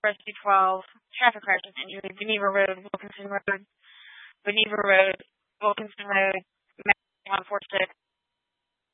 Express 212, traffic crash and injury, Geneva Road, Wilkinson Road, Geneva Road, Wilkinson Road, 146,